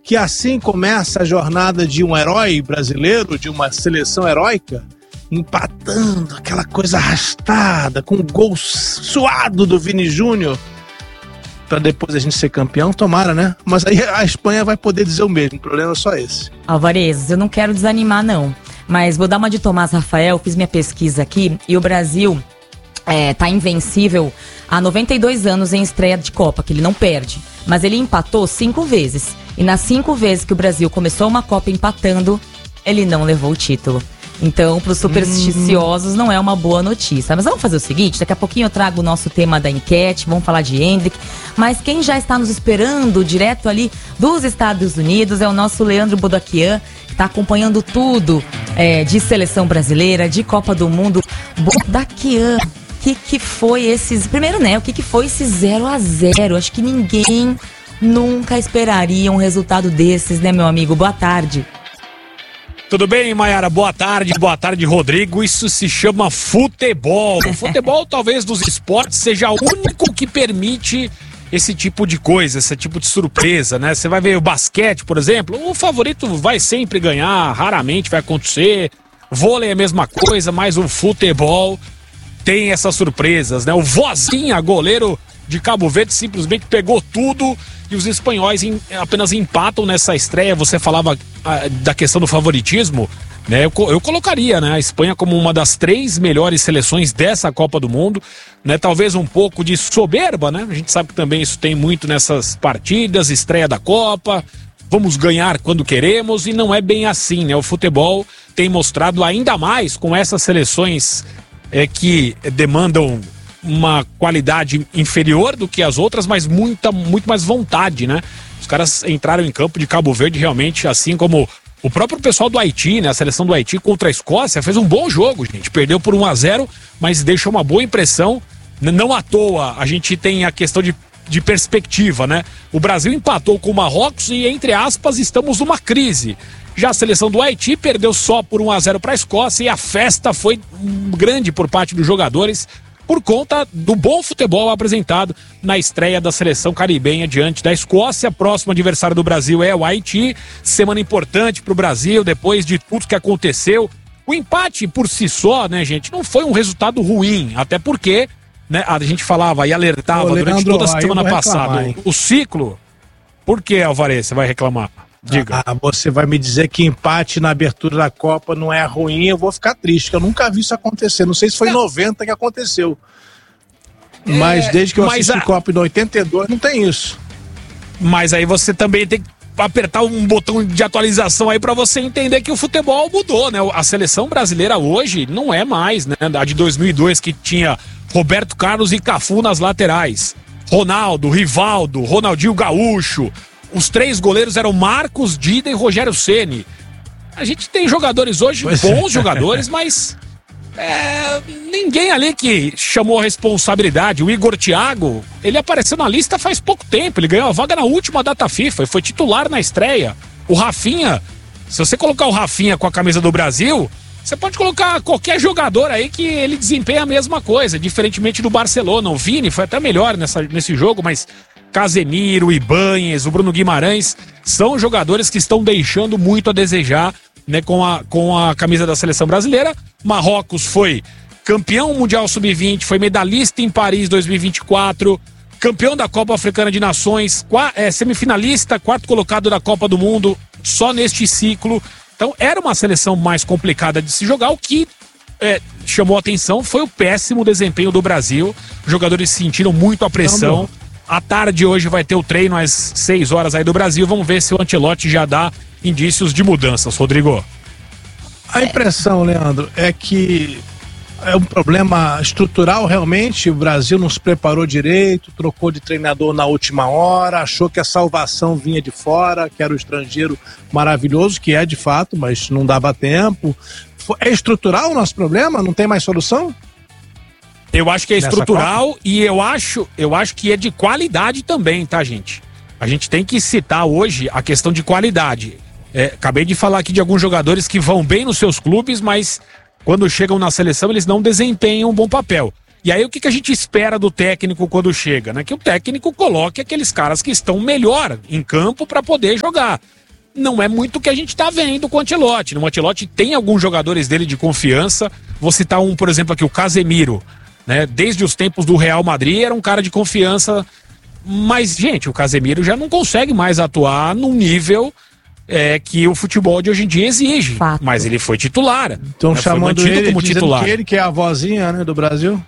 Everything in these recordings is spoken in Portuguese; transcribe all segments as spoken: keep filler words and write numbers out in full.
que assim começa a jornada de um herói brasileiro, de uma seleção heróica, empatando, aquela coisa arrastada, com o gol suado do Vini Júnior, para depois a gente ser campeão, tomara, né? Mas aí a Espanha vai poder dizer o mesmo, o problema é só esse. Alvarez, eu não quero desanimar não, mas vou dar uma de Tomás Rafael, fiz minha pesquisa aqui, e o Brasil é, tá invencível há noventa e dois anos em estreia de Copa, que ele não perde, mas ele empatou cinco vezes, e nas cinco vezes que o Brasil começou uma Copa empatando, ele não levou o título. Então, para os supersticiosos, não é uma boa notícia. Mas vamos fazer o seguinte, daqui a pouquinho eu trago o nosso tema da enquete, vamos falar de Endrick. Mas quem já está nos esperando, direto ali dos Estados Unidos, é o nosso Leandro Bodaquian, que está acompanhando tudo é, de seleção brasileira, de Copa do Mundo. Bodaquian, o que, que foi esses... Primeiro, né, o que, que foi esse zero a zero? Acho que ninguém nunca esperaria um resultado desses, né, meu amigo? Boa tarde. Tudo bem, Mayara? Boa tarde, boa tarde, Rodrigo. Isso se chama futebol. O futebol, talvez, dos esportes, seja o único que permite esse tipo de coisa, esse tipo de surpresa, né? Você vai ver o basquete, por exemplo, o favorito vai sempre ganhar, raramente vai acontecer. Vôlei é a mesma coisa, mas o futebol tem essas surpresas, né? O Vozinha, goleiro de Cabo Verde, simplesmente pegou tudo e os espanhóis em, apenas empatam nessa estreia. Você falava ah, da questão do favoritismo, né? Eu, eu colocaria, né, a Espanha como uma das três melhores seleções dessa Copa do Mundo, né? Talvez um pouco de soberba, né? A gente sabe que também isso tem muito nessas partidas, estreia da Copa, vamos ganhar quando queremos, e não é bem assim, né? O futebol tem mostrado ainda mais com essas seleções é, que demandam uma qualidade inferior do que as outras, mas muita, muito mais vontade, né? Os caras entraram em campo de Cabo Verde realmente, assim como o próprio pessoal do Haiti, né? A seleção do Haiti contra a Escócia fez um bom jogo, gente. Perdeu por um a zero, mas deixou uma boa impressão. Não à toa, a gente tem a questão de, de perspectiva, né? O Brasil empatou com o Marrocos e, entre aspas, estamos numa crise. Já a seleção do Haiti perdeu só por um a zero para a Escócia e a festa foi grande por parte dos jogadores, por conta do bom futebol apresentado na estreia da seleção caribenha diante da Escócia. Próximo adversário do Brasil é o Haiti. Semana importante para o Brasil, depois de tudo que aconteceu. O empate por si só, né, gente, não foi um resultado ruim, até porque, né, a gente falava e alertava Ô, Leandro, durante toda a semana passada. O ciclo... Por que, Alvarez, você vai reclamar? Diga. Ah, você vai me dizer que empate na abertura da Copa não é ruim, eu vou ficar triste, que eu nunca vi isso acontecer. Não sei se foi em noventa que aconteceu. É, mas desde que eu assisti a Copa em oitenta e dois não tem isso. Mas aí você também tem que apertar um botão de atualização aí pra você entender que o futebol mudou, né? A seleção brasileira hoje não é mais, né? A de dois mil e dois, que tinha Roberto Carlos e Cafu nas laterais, Ronaldo, Rivaldo, Ronaldinho Gaúcho. Os três goleiros eram Marcos, Dida e Rogério Ceni. A gente tem jogadores hoje, pois bons é. jogadores, mas é, ninguém ali que chamou a responsabilidade. O Igor Thiago, ele apareceu na lista faz pouco tempo, ele ganhou a vaga na última data FIFA e foi titular na estreia. O Rafinha, se você colocar o Rafinha com a camisa do Brasil, você pode colocar qualquer jogador aí que ele desempenha a mesma coisa, diferentemente do Barcelona. O Vini foi até melhor nessa, nesse jogo, mas Casemiro, Ibañez, o Bruno Guimarães são jogadores que estão deixando muito a desejar, né, com a, com a camisa da seleção brasileira. Marrocos foi campeão mundial sub vinte, foi medalhista em Paris dois mil e vinte e quatro, campeão da Copa Africana de Nações, qua, é, semifinalista, quarto colocado da Copa do Mundo só neste ciclo. Então era uma seleção mais complicada de se jogar. O que é, chamou a atenção foi o péssimo desempenho do Brasil. Os jogadores sentiram muito a pressão. À tarde hoje vai ter o treino às seis horas aí do Brasil. Vamos ver se o Ancelotti já dá indícios de mudanças, Rodrigo. A impressão, Leandro, é que é um problema estrutural realmente. O Brasil não se preparou direito, trocou de treinador na última hora, achou que a salvação vinha de fora, que era o estrangeiro maravilhoso, que é de fato, mas não dava tempo. É estrutural o nosso problema? Não tem mais solução? Eu acho que é estrutural e eu acho, eu acho que é de qualidade também, tá, gente? A gente tem que citar hoje a questão de qualidade. É, acabei de falar aqui de alguns jogadores que vão bem nos seus clubes, mas quando chegam na seleção eles não desempenham um bom papel. E aí o que, que a gente espera do técnico quando chega? Né? Que o técnico coloque aqueles caras que estão melhor em campo para poder jogar. Não é muito o que a gente está vendo com o Ancelotti. O Ancelotti tem alguns jogadores dele de confiança. Vou citar um, por exemplo, aqui, o Casemiro. Né? Desde os tempos do Real Madrid era um cara de confiança. Mas, gente, o Casemiro já não consegue mais atuar num nível é, que o futebol de hoje em dia exige. Fato. Mas ele foi titular. Estão né? chamando foi ele como dizendo titular. que ele que é a vozinha, né, do Brasil.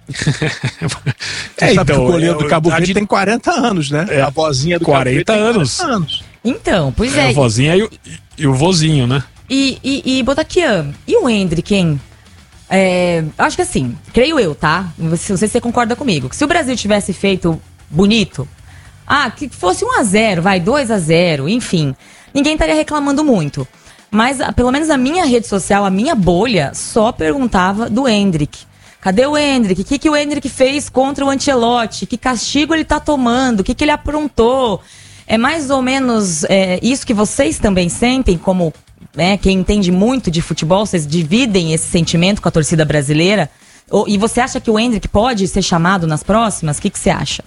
é, Você sabe então, que o goleiro é, do Cabo Verde de... tem quarenta anos, né? É, a vozinha do quarenta Cabo Verde anos. tem quarenta anos. Então, pois É, é. a vozinha e o, e o vozinho, né? E, e, e Botaquian, e o Endrick, hein? É, acho que assim, creio eu, tá? Não sei se você concorda comigo. Que se o Brasil tivesse feito bonito, ah, que fosse um a zero, vai, dois a zero, enfim, ninguém estaria reclamando muito. Mas, pelo menos a minha rede social, a minha bolha, só perguntava do Endrick. Cadê o Endrick? O que, que o Endrick fez contra o Ancelotti? Que castigo ele tá tomando? O que, que ele aprontou? É mais ou menos é, isso que vocês também sentem, como né, quem entende muito de futebol, vocês dividem esse sentimento com a torcida brasileira? Ou, e você acha que o Endrick pode ser chamado nas próximas? O que, que você acha?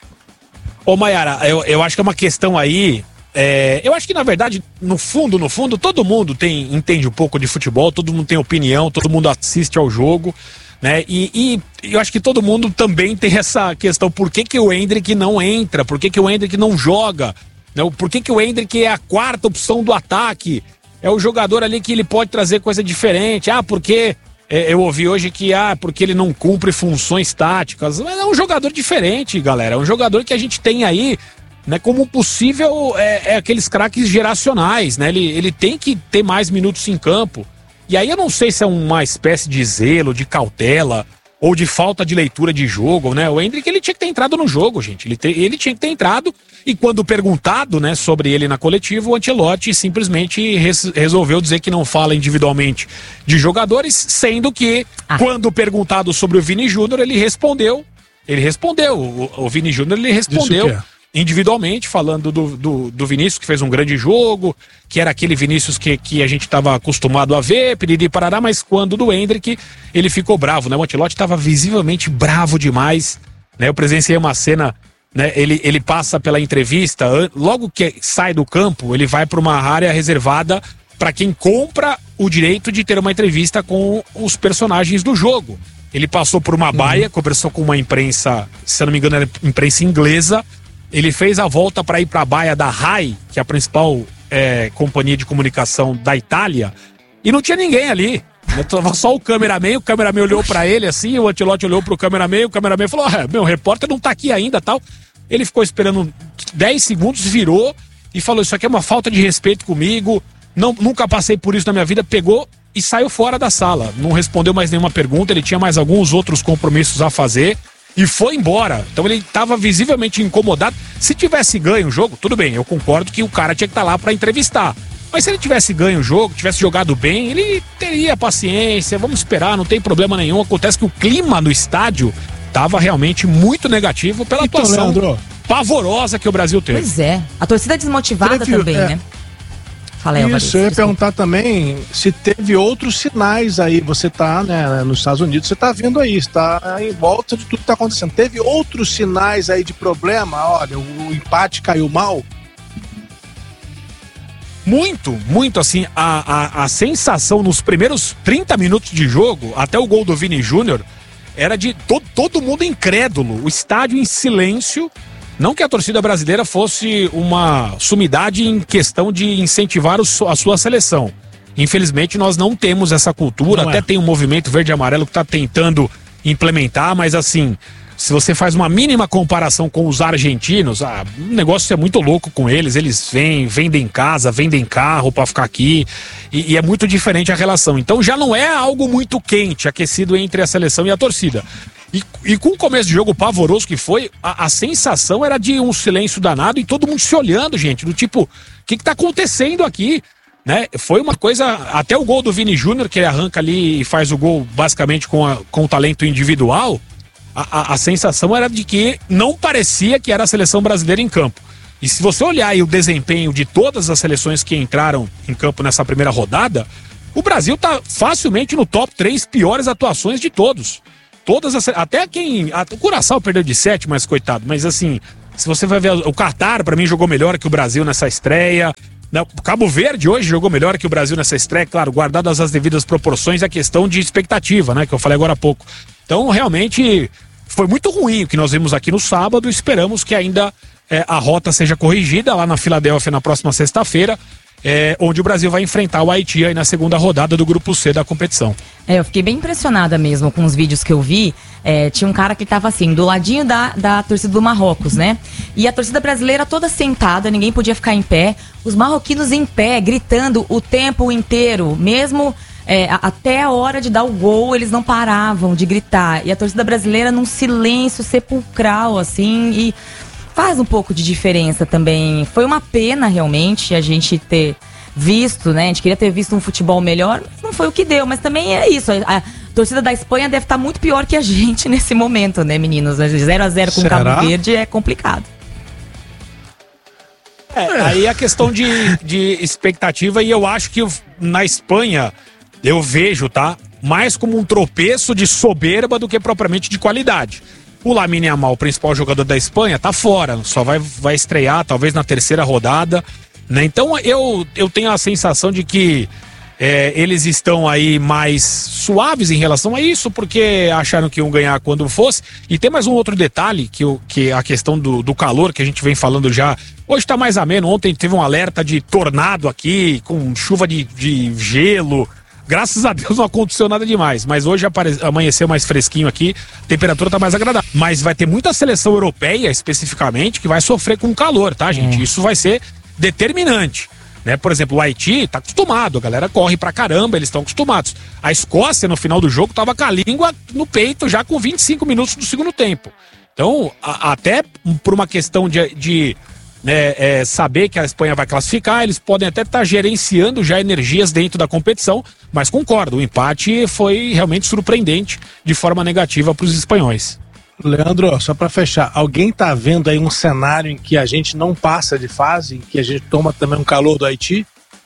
Ô, Mayara, eu, eu acho que é uma questão aí. É, eu acho que, na verdade, no fundo, no fundo, todo mundo tem, entende um pouco de futebol, todo mundo tem opinião, todo mundo assiste ao jogo. Né? E, e eu acho que todo mundo também tem essa questão, por que, que o Endrick não entra, por que, que o Endrick não joga, né? Por que, que o Endrick é a quarta opção do ataque, é o jogador ali que ele pode trazer coisa diferente, ah, porque é, eu ouvi hoje que, ah, porque ele não cumpre funções táticas, mas é um jogador diferente, galera, é um jogador que a gente tem aí, né, como possível, é, é aqueles craques geracionais, né? Ele, ele tem que ter mais minutos em campo. E aí eu não sei se é uma espécie de zelo, de cautela, ou de falta de leitura de jogo, né? O Endrick, ele tinha que ter entrado no jogo, gente. Ele, te, ele tinha que ter entrado, e quando perguntado, né, sobre ele na coletiva, o Ancelotti simplesmente res, resolveu dizer que não fala individualmente de jogadores, sendo que, ah. quando perguntado sobre o Vini Júnior, ele respondeu, ele respondeu, o, o Vini Júnior, ele respondeu individualmente, falando do, do, do Vinícius, que fez um grande jogo, que era aquele Vinícius que, que a gente estava acostumado a ver, piriri parará, mas quando do Endrick, ele ficou bravo, né? O Ancelotti estava visivelmente bravo demais, né? Eu presenciei uma cena, né? Ele, ele passa pela entrevista, logo que sai do campo, ele vai para uma área reservada para quem compra o direito de ter uma entrevista com os personagens do jogo. Ele passou por uma baia, uhum. conversou com uma imprensa, se eu não me engano era imprensa inglesa. Ele fez a volta para ir para a baia da Rai, que é a principal é, companhia de comunicação da Itália, e não tinha ninguém ali. Tava só o cameraman, o cameraman olhou para ele assim, o Ancelotti olhou pro cameraman, o cameraman falou, ah, meu, o repórter não tá aqui ainda, tal. Ele ficou esperando dez segundos, virou e falou, isso aqui é uma falta de respeito comigo, não, nunca passei por isso na minha vida, pegou e saiu fora da sala. Não respondeu mais nenhuma pergunta, ele tinha mais alguns outros compromissos a fazer. E foi embora. Então ele estava visivelmente incomodado. Se tivesse ganho o jogo, tudo bem, eu concordo que o cara tinha que estar tá lá para entrevistar. Mas se ele tivesse ganho o jogo, tivesse jogado bem, ele teria paciência, vamos esperar, não tem problema nenhum. Acontece que o clima no estádio estava realmente muito negativo pela então, atuação Leandro, pavorosa que o Brasil teve. Pois é, a torcida desmotivada Teve, também, é... né? Fala aí, Isso, eu ia perguntar também se teve outros sinais aí. Você tá, né, nos Estados Unidos, você tá vendo aí, está em volta de tudo que tá acontecendo. Teve outros sinais aí de problema? Olha, o, o empate caiu mal? Muito, muito assim, a, a, a sensação nos primeiros trinta minutos de jogo, até o gol do Vini Júnior, era de to, todo mundo incrédulo, o estádio em silêncio. Não que a torcida brasileira fosse uma sumidade em questão de incentivar o, a sua seleção. Infelizmente, nós não temos essa cultura. Não Até é. tem um movimento verde e amarelo que está tentando implementar, mas assim, se você faz uma mínima comparação com os argentinos, ah, o negócio é muito louco com eles. Eles vêm, vendem casa, vendem carro para ficar aqui, e, e é muito diferente a relação. Então já não é algo muito quente, aquecido entre a seleção e a torcida. E, e com o começo de jogo pavoroso que foi, a, a sensação era de um silêncio danado e todo mundo se olhando, gente, do tipo, o que que tá acontecendo aqui? Né? Foi uma coisa, até o gol do Vini Júnior, que ele arranca ali e faz o gol basicamente com, a, com o talento individual, a, a, a sensação era de que não parecia que era a seleção brasileira em campo. E se você olhar aí o desempenho de todas as seleções que entraram em campo nessa primeira rodada, o Brasil tá facilmente no top três piores atuações de todos. todas as, até quem, a, o Curaçao perdeu de sete, mas coitado, mas assim, se você vai ver, o Catar pra mim jogou melhor que o Brasil nessa estreia. O Cabo Verde hoje jogou melhor que o Brasil nessa estreia, claro, guardadas as devidas proporções, a questão de expectativa, né, que eu falei agora há pouco. Então, realmente, foi muito ruim o que nós vimos aqui no sábado. Esperamos que ainda é, a rota seja corrigida lá na Filadélfia na próxima sexta-feira, é, onde o Brasil vai enfrentar o Haiti aí na segunda rodada do Grupo C da competição. É, eu fiquei bem impressionada mesmo com os vídeos que eu vi. É, tinha um cara que tava assim, do ladinho da, da torcida do Marrocos, né? E a torcida brasileira toda sentada, ninguém podia ficar em pé. Os marroquinos em pé, gritando o tempo inteiro, mesmo é, a, até a hora de dar o gol, eles não paravam de gritar. E a torcida brasileira num silêncio sepulcral, assim, e faz um pouco de diferença também. Foi uma pena, realmente, a gente ter visto, né? A gente queria ter visto um futebol melhor, mas não foi o que deu. Mas também é isso, a, a torcida da Espanha deve estar muito pior que a gente nesse momento, né, meninos? zero a zero com o Cabo Verde é complicado. É, aí a questão de, de expectativa, e eu acho que eu, na Espanha, eu vejo, tá? Mais como um tropeço de soberba do que propriamente de qualidade. O Lamine Yamal, o principal jogador da Espanha, tá fora, só vai, vai estrear talvez na terceira rodada, né? Então eu, eu tenho a sensação de que é, eles estão aí mais suaves em relação a isso, porque acharam que iam ganhar quando fosse. E tem mais um outro detalhe, que, o, que a questão do, do calor, que a gente vem falando já. Hoje tá mais ameno, ontem teve um alerta de tornado aqui, com chuva de, de gelo. Graças a Deus não aconteceu nada demais, mas hoje apare... amanheceu mais fresquinho aqui, a temperatura tá mais agradável. Mas vai ter muita seleção europeia, especificamente, que vai sofrer com calor, tá, gente? É. Isso vai ser determinante, né? Por exemplo, o Haiti tá acostumado, a galera corre pra caramba, eles estão acostumados. A Escócia, no final do jogo, tava com a língua no peito já com vinte e cinco minutos do segundo tempo. Então, a, até por uma questão de... de É, é, saber que a Espanha vai classificar, eles podem até estar tá gerenciando já energias dentro da competição, mas concordo, o empate foi realmente surpreendente de forma negativa para os espanhóis. Leandro, só para fechar, alguém tá vendo aí um cenário em que a gente não passa de fase, em que a gente toma também um calor do Haiti?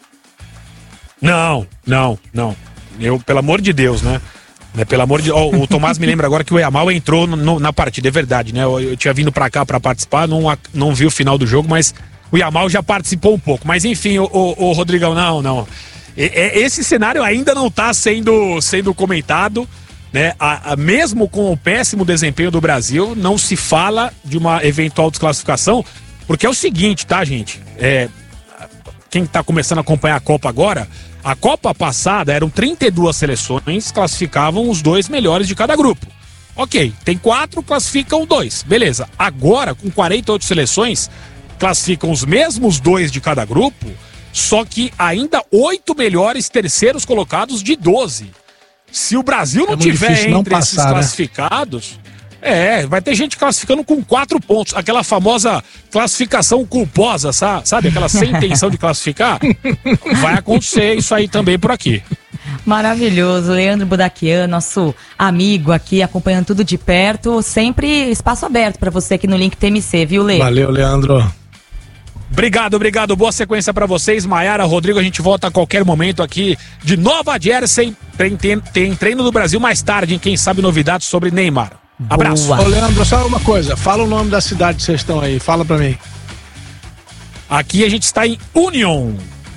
Não, não, não. Eu, pelo amor de Deus, né? Né, pelo amor de oh, o Tomás me lembra agora que o Yamal entrou no, no, na partida, é verdade, né? Eu, eu tinha vindo pra cá pra participar, não, não vi o final do jogo, mas o Yamal já participou um pouco. Mas enfim, o, o, o Rodrigão, não, não. E, e, esse cenário ainda não tá sendo, sendo comentado, né? A, a, mesmo com o péssimo desempenho do Brasil, não se fala de uma eventual desclassificação, porque é o seguinte, tá, gente? É, quem tá começando a acompanhar a Copa agora, a Copa passada eram trinta e duas seleções, classificavam os dois melhores de cada grupo. Ok, tem quatro, classificam dois, beleza. Agora, com quarenta e oito seleções, classificam os mesmos dois de cada grupo, só que ainda oito melhores terceiros colocados de doze. Se o Brasil não é tiver entre não passar, esses classificados... Né? É, vai ter gente classificando com quatro pontos. Aquela famosa classificação culposa, sabe? Aquela sem intenção de classificar. Vai acontecer isso aí também por aqui. Maravilhoso. Leandro Budakian, nosso amigo aqui, acompanhando tudo de perto. Sempre espaço aberto para você aqui no Link T M C, viu, Lê? Valeu, Leandro. Obrigado, obrigado. Boa sequência para vocês. Maiara, Rodrigo, a gente volta a qualquer momento aqui de Nova Jersey. Tem, tem, tem treino do Brasil mais tarde, hein? Quem sabe novidades sobre Neymar. Abraço. Boa. Ô, Leandro, só uma coisa. Fala o nome da cidade que vocês estão aí. Fala pra mim. Aqui a gente está em Union.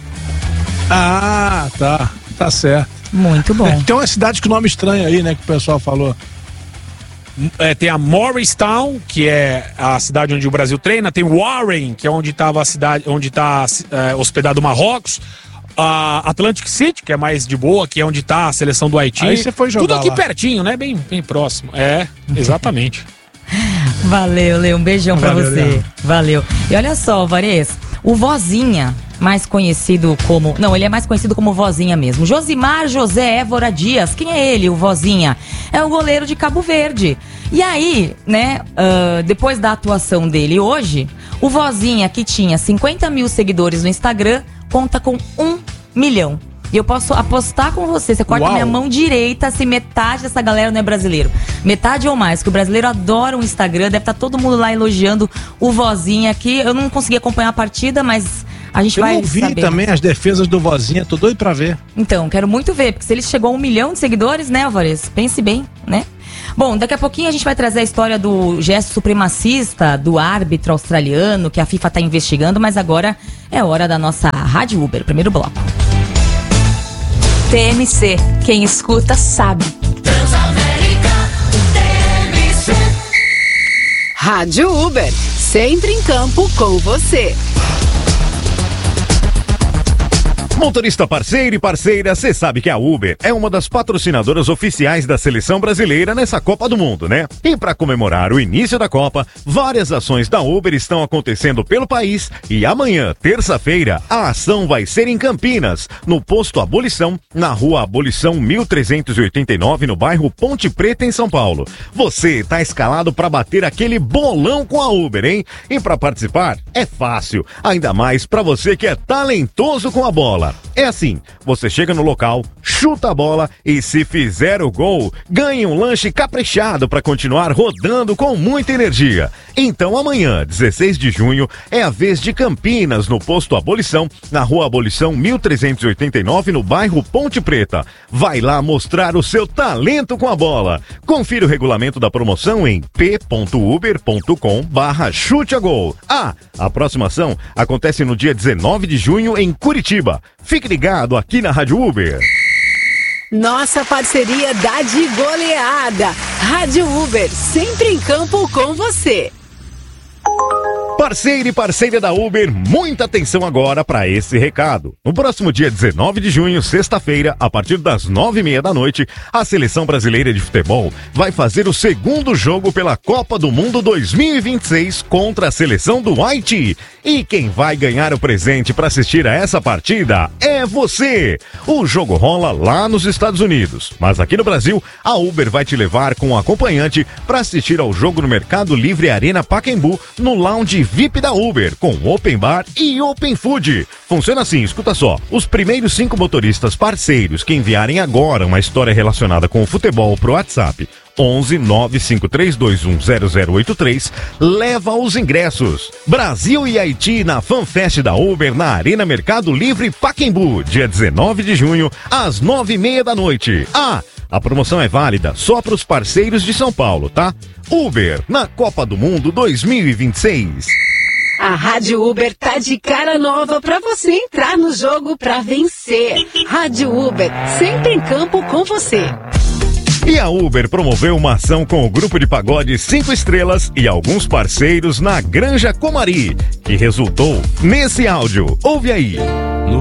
Ah, tá. Tá certo. Muito bom. Tem uma cidade com nome estranho aí, né? Que o pessoal falou. É, tem a Morristown, que é a cidade onde o Brasil treina. Tem Warren, que é onde estava a cidade, onde está é, hospedado o Marrocos. A Atlantic City, que é mais de boa, que é onde tá a seleção do Haiti. Aí você foi jogar tudo aqui lá. Pertinho, né? Bem, bem próximo. É, exatamente. Valeu, Lê. Um beijão Valeu, pra você. Leandro. Valeu. E olha só, Vares, o Vozinha, mais conhecido como... Não, ele é mais conhecido como Vozinha mesmo. Josimar José Évora Dias. Quem é ele, o Vozinha? É o goleiro de Cabo Verde. E aí, né, uh, depois da atuação dele hoje, o Vozinha, que tinha cinquenta mil seguidores no Instagram, conta com um milhão. E eu posso apostar com você, você corta Uau. minha mão direita se metade dessa galera não é brasileiro. Metade ou mais, que o brasileiro adora o Instagram, deve estar todo mundo lá elogiando o Vozinha aqui. Eu não consegui acompanhar a partida, mas a gente eu vai Eu vi saber. também as defesas do Vozinha, tô doido pra ver. Então, quero muito ver, porque se ele chegou a um milhão de seguidores, né, Alvarez? Pense bem, né? Bom, daqui a pouquinho a gente vai trazer a história do gesto supremacista do árbitro australiano que a FIFA está investigando, mas agora é hora da nossa Rádio Uber, primeiro bloco. T M C, quem escuta sabe. Transamérica, T M C. Rádio Uber, sempre em campo com você. Motorista parceiro e parceira, você sabe que a Uber é uma das patrocinadoras oficiais da seleção brasileira nessa Copa do Mundo, né? E para comemorar o início da Copa, várias ações da Uber estão acontecendo pelo país e amanhã, terça-feira, a ação vai ser em Campinas, no posto Abolição, na rua Abolição mil trezentos e oitenta e nove, no bairro Ponte Preta, em São Paulo. Você tá escalado para bater aquele bolão com a Uber, hein? E para participar, é fácil, ainda mais para você que é talentoso com a bola. É assim, você chega no local, chuta a bola e se fizer o gol, ganhe um lanche caprichado para continuar rodando com muita energia. Então amanhã, dezesseis de junho, é a vez de Campinas, no posto Abolição, na rua Abolição mil trezentos e oitenta e nove, no bairro Ponte Preta. Vai lá mostrar o seu talento com a bola. Confira o regulamento da promoção em p ponto uber ponto com barra chute a gol. Ah, a próxima ação acontece no dia dezenove de junho em Curitiba. Fique ligado aqui na Rádio Uber. Nossa parceria dá de goleada. Rádio Uber, sempre em campo com você. Parceiro e parceira da Uber, muita atenção agora para esse recado. No próximo dia dezenove de junho, sexta-feira, a partir das nove e meia da noite, a Seleção Brasileira de Futebol vai fazer o segundo jogo pela Copa do Mundo dois mil e vinte e seis contra a seleção do Haiti. E quem vai ganhar o presente para assistir a essa partida é você. O jogo rola lá nos Estados Unidos, mas aqui no Brasil, a Uber vai te levar com um acompanhante para assistir ao jogo no Mercado Livre Arena Pacaembu, no lounge V I P da Uber, com Open Bar e Open Food. Funciona assim, escuta só. Os primeiros cinco motoristas parceiros que enviarem agora uma história relacionada com o futebol pro WhatsApp onze nove cinco três dois um zero zero oito três leva os ingressos. Brasil e Haiti na FanFest da Uber na Arena Mercado Livre Pacaembu, dia dezenove de junho, às nove e meia da noite. Ah, a promoção é válida só para os parceiros de São Paulo, tá? Uber na Copa do Mundo dois mil e vinte e seis. A Rádio Uber tá de cara nova pra você entrar no jogo pra vencer. Rádio Uber, sempre em campo com você. E a Uber promoveu uma ação com o grupo de pagode cinco estrelas e alguns parceiros na Granja Comari, que resultou nesse áudio. Ouve aí. No